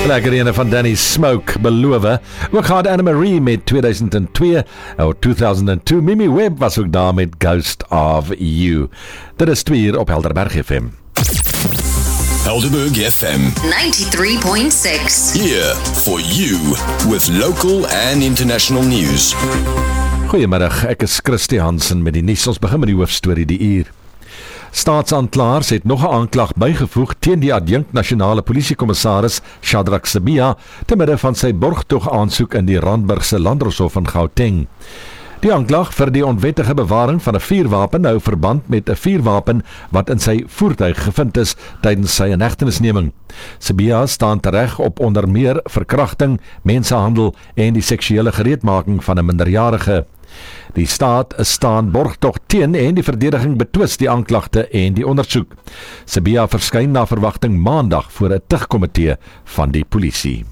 Lekker ene van Danny Smoke, beloof. Ook gaat Anne-Marie met 2002, of 2002. Mimi Webb was ook daar met Ghost of You. Dit is 2 uur op Helderberg FM. Helderberg FM 93.6. Here for you with local and international news. Goeiemiddag, ek is Christy Hansen met die nuus. Ons begin met die hoofstorie die uur. Staatsaanklaers het nog 'n aanklag bygevoeg teen die adjunkt-nasionale polisiekommissaris Shadrack Sibiya te midde van sy borgtog aansoek in die Randburgse Landdroshof in Gauteng. Die aanklag vir die onwettige bewaring van 'n vuurwapen hou verband met 'n vuurwapen wat in sy voertuig gevind is tydens sy inhegtenisneming. Sibiya staan tereg op onder meer verkrachting, mensenhandel en die seksuele gereedmaking van 'n minderjarige. Die staat staan borgtog teen en die verdediging betwis die aanklagte en die ondersoek. Sibiya verskyn na verwagting maandag voor 'n tugkomitee van die polisie.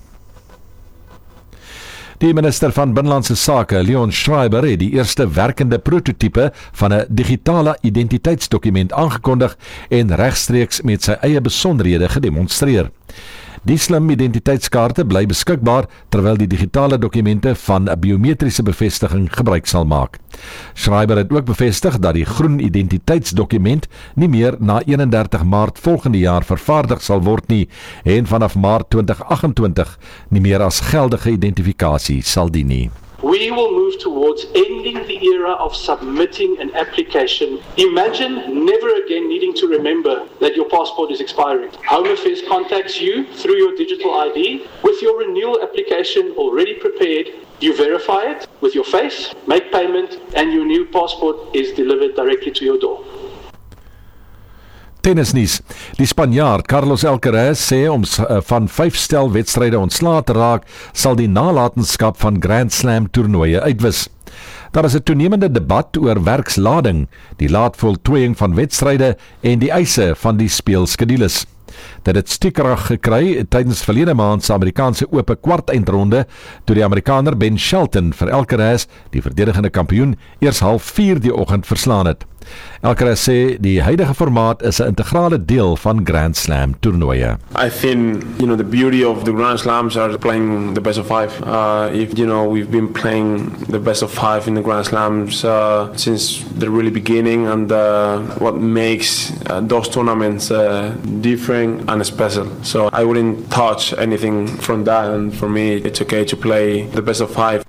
Die minister van Binnelandse Sake, Leon Schreiber, het die eerste werkende prototipe van 'n digitale identiteitsdokument aangekondig en regstreeks met sy eie besonderhede gedemonstreer. Die slim identiteitskaarte bly beskikbaar terwyl die digitale dokumente van 'n biometriese bevestiging gebruik sal maak. Schreiber het ook bevestig dat die groen identiteitsdokument nie meer na 31 Maart volgende jaar vervaardig sal word nie en vanaf Maart 2028 nie meer as geldige identifikasie sal dien nie. We will move towards ending the era of submitting an application. Imagine never again needing to remember that your passport is expiring. Home Affairs contacts you through your digital ID with your renewal application already prepared. You verify it with your face, make payment, and your new passport is delivered directly to your door. Tennisnuus. Die Spanjaard Carlos Alcaraz sê om van 5 stel wedstryde ontslae te raak, sal die nalatenskap van Grand Slam toernooie uitwis. Daar is 'n toenemende debat oor werkslading, die laatvoltooiing van wedstryde en die eise van die speelskedules. Dit het stiekrag gekry tydens verlede maand se Amerikaanse Ope kwartfinale toe die Amerikaner Ben Shelton vir Alcaraz, die verdedigende kampioen, eers 3:30 die oggend verslaan het. Alcaraz sê die huidige formaat is 'n integrale deel van Grand Slam toernooie. I think, the beauty of the Grand Slams are playing the best of 5. We've been playing the best of 5 in the Grand Slams since the really beginning, and what makes those tournaments different and special. So I wouldn't touch anything from that, and for me it's okay to play the best of 5.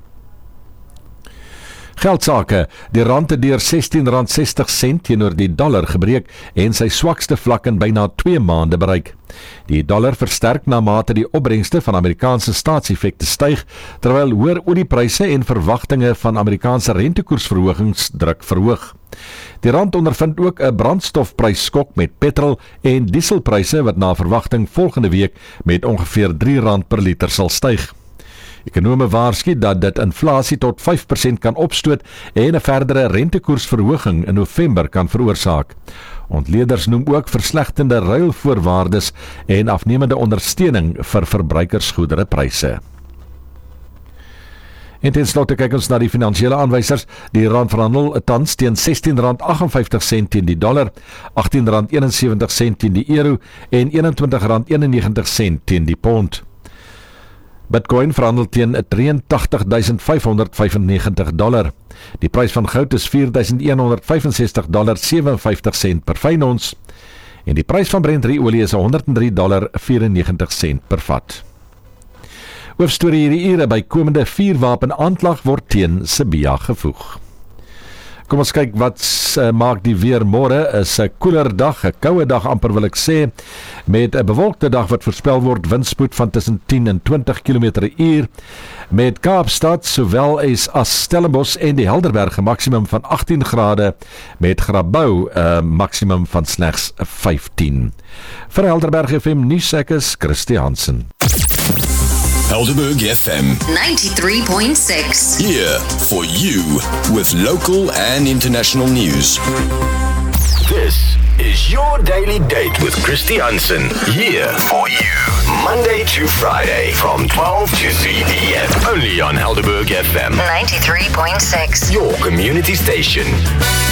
Geldsake, die rand het deur R16.60 teenoor die dollar gebreek en sy swakste vlak in byna 2 maande bereik. Die dollar versterk na mate die opbrengste van Amerikaanse staatseffekte styg, terwyl hoër oliepryse en verwagtinge van Amerikaanse rentekoersverhogings druk verhoog. Die rand ondervind ook 'n brandstofprysskok met petrol en dieselpryse wat na verwagting volgende week met ongeveer R3 per liter sal styg. Ekonome waarsku dat dit inflasie tot 5% kan opstoot en 'n verdere rentekoersverhoging in November kan veroorsaak. Ontleeders noem ook verslegtende ruilvoorwaardes en afnemende ondersteuning vir verbruikersgoederepryse. En ten slotte kyk ons na die finansiële aanwysers. Die rand verhandel tans teen R16.58 teen die dollar, R18.71 teen die euro en R21.91 teen die pond. Bitcoin verhandel teen $83,595. Die prys van goud is $4,165,57 per fyn ons en die prys van Brent olie is $103,94 per vat. Hoofstorie hierdie ure: bykomende vuurwapen aanklag word teen Sibiya gevoeg. Kom ons kyk wat maak die weer môre. Is 'n koeler dag, 'n koue dag amper wil ek sê, met 'n bewolkte dag wat voorspel word windspoed van tussen 10 en 20 km/h, met Kaapstad sowel as Stellenbosch en die Helderberg 'n maksimum van 18 grade, met Grabouw 'n maksimum van slegs 15. Vir Helderberg FM nuus, ek is Christy Hansen. Helderberg FM 93.6. Here for you with local and international news. This is your daily date with Christy Hansen. Here for you. Monday to Friday from 12 to 3 p.m. Only on Helderberg FM 93.6. Your community station.